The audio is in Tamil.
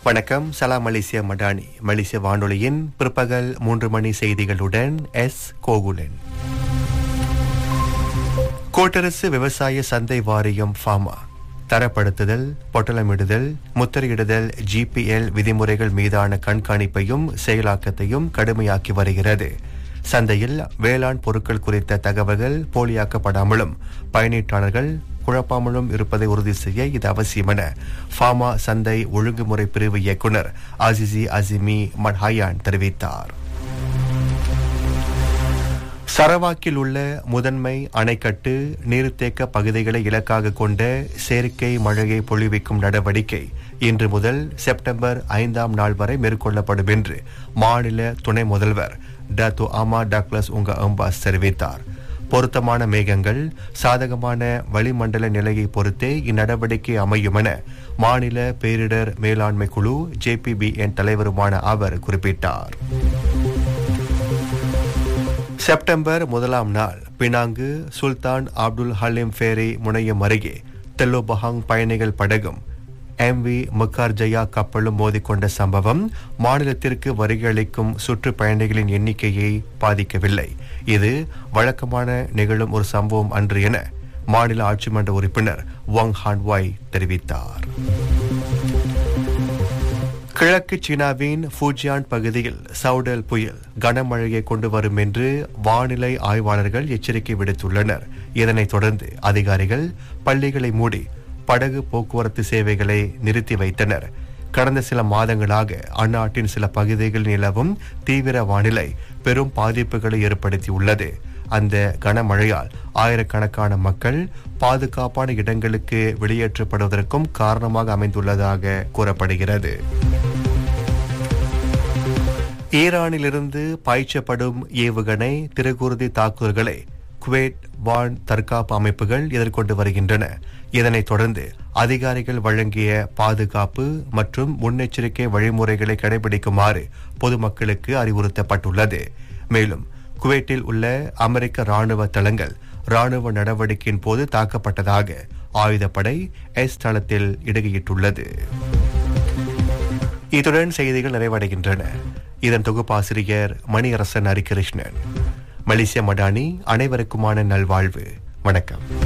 வணக்கம். சலாம் மலேசியா மடானி. மலேசிய வானொலியின் பிற்பகல் 3 மணி செய்திகளுடன் கோகுலன். கூட்டரசு விவசாய சந்தை வாரியம் ஃபாமா தரப்படுத்துதல், பொட்டலமிடுதல், முத்திரையிடுதல், GPL விதிமுறைகள் மீதான கண்காணிப்பையும் செயலாக்கத்தையும் கடுமையாக்கி வருகிறது. சந்தையில் வேளாண் பொருட்கள் குறித்த தகவல்கள் போலியாக்கப்படாமலும் பயனீட்டாளர்கள் குழப்பாமலும் இருப்பதை உறுதி செய்ய இது அவசியம் என ஃபாமா சந்தை ஒழுங்குமுறை பிரிவு இயக்குனர் அசிசி அசிமி மட்ஹயான் தெரிவித்தார். சரவாக்கில் உள்ள முதன்மை அணைக்கட்டு நீர்த்தேக்க பகுதிகளை இலக்காக கொண்ட செயற்கை மழையை பொழிவிக்கும் நடவடிக்கை இன்று முதல் செப்டம்பர் 5ஆம் நாள் வரை மேற்கொள்ளப்படும் என்று மாநில துணை முதல்வர் டத்து ஆமா டக்ளஸ் உங்க அம்பாஸ் தெரிவித்தார். பொருத்தமான மேகங்கள், சாதகமான வளிமண்டல நிலையை பொறுத்தே இந்நடவடிக்கை அமையும் என மாநில பேரிடர் மேலாண்மை குழு JPBN தலைவருமான அவர் குறிப்பிட்டார். செப்டம்பர் 1ஆம் நாள் பினாங்கு சுல்தான் அப்துல் ஹலீம் ஃபேரி முனையம் அருகே தெல்லோபஹாங் பயணிகள் படகும் MV முக்கார் ஜயா கப்பலும் மோதிக்கொண்ட சம்பவம் மாநிலத்திற்கு வருகையளிக்கும் சுற்றுப்பயணிகளின் எண்ணிக்கையை பாதிக்கவில்லை. இது வழக்கமான நிகழும் ஒரு சம்பவம் அன்று என மாநில ஆட்சிமன்ற உறுப்பினர் வாங் ஹான்வாய் தெரிவித்தார். கிழக்கு சீனாவின் ஃபூஜியான் பகுதியில் சவுடல் புயல் கனமழையை கொண்டு வரும் என்று வானிலை ஆய்வாளர்கள் எச்சரிக்கை விடுத்துள்ளனர். இதனைத் தொடர்ந்து அதிகாரிகள் பள்ளிகளை மூடி படகு போக்குவரத்து சேவைகளை நிறுத்தி வைத்தனர். கடந்த சில மாதங்களாக அந்நாட்டின் சில பகுதிகளில் நிலவும் தீவிர வானிலை பெரும் பாதிப்புகளை ஏற்படுத்தியுள்ளது. அந்த கனமழையால் ஆயிரக்கணக்கான மக்கள் பாதுகாப்பான இடங்களுக்கு வெளியேற்றப்படுவதற்கும் காரணமாக அமைந்துள்ளதாக கூறப்படுகிறது. ஈரானிலிருந்து பாய்ச்சப்படும் ஏவுகணை திருகுருதி தாக்குதல்களை குவைட் வான் தற்காப்பு அமைப்புகள் எதிர்கொண்டு வருகின்றன. இதனைத் தொடர்ந்து அதிகாரிகள் வழங்கிய பாதுகாப்பு மற்றும் முன்னெச்சரிக்கை வழிமுறைகளை கடைபிடிக்குமாறு பொதுமக்களுக்கு அறிவுறுத்தப்பட்டுள்ளது. மேலும் குவைட்டில் உள்ள அமெரிக்க ராணுவ தளங்கள் ராணுவ நடவடிக்கையின் போது தாக்கப்பட்டதாக ஆயுதப்படை தளத்தில் இடுகையிட்டுள்ளது. இத்துடன் செய்திகள் நிறைவடைகின்றன. இதன் தொகுப்பாசிரியர் மணியரசன் ஹரிகிருஷ்ணன். மலேசிய மடானி. அனைவருக்குமான நல்வாழ்வு. வணக்கம்.